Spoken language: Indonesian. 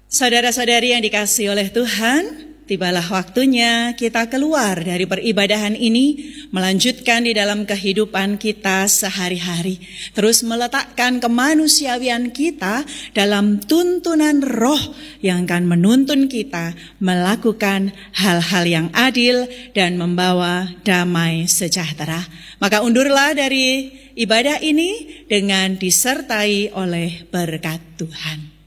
Saudara-saudari yang dikasihi oleh Tuhan, tibalah waktunya kita keluar dari peribadahan ini, melanjutkan di dalam kehidupan kita sehari-hari, terus meletakkan kemanusiawian kita dalam tuntunan Roh yang akan menuntun kita melakukan hal-hal yang adil dan membawa damai sejahtera. Maka undurlah dari ibadah ini dengan disertai oleh berkat Tuhan.